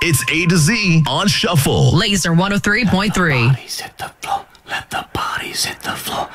It's A to Z on Shuffle. Laser 103.3. Hit the floor. Let the bodies hit the floor.